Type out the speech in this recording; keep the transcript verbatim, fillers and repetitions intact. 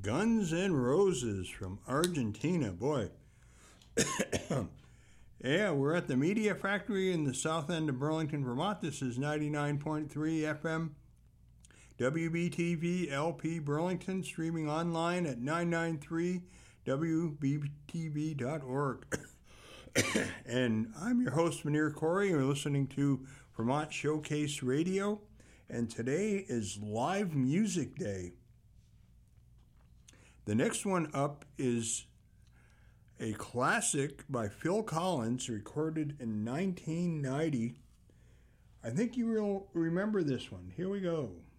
Guns N' Roses from Argentina. Boy. Yeah, we're at the Media Factory in the south end of Burlington, Vermont. This is ninety-nine point three F M W B T V L P Burlington, streaming online at nine ninety-three W B T V dot org. And I'm your host, Munir Corey. You're listening to Vermont Showcase Radio, and today is Live Music Day. The next one up is a classic by Phil Collins, recorded in nineteen ninety. I think you will remember this one. Here we go.